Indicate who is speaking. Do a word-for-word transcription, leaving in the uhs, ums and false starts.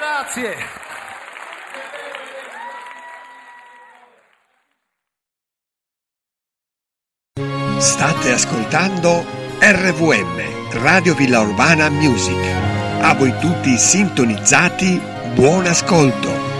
Speaker 1: Grazie.
Speaker 2: State ascoltando R V M, Radio Villa Urbana Music. A voi tutti sintonizzati, buon ascolto.